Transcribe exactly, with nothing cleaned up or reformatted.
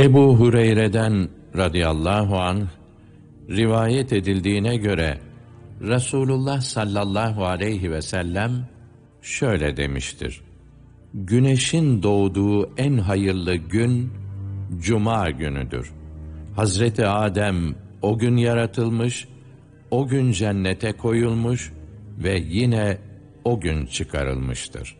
Ebu Hureyre'den radıyallahu anh rivayet edildiğine göre Resulullah sallallahu aleyhi ve sellem şöyle demiştir: Güneşin doğduğu en hayırlı gün Cuma günüdür. Hazreti Adem o gün yaratılmış, o gün cennete koyulmuş ve yine o gün çıkarılmıştır.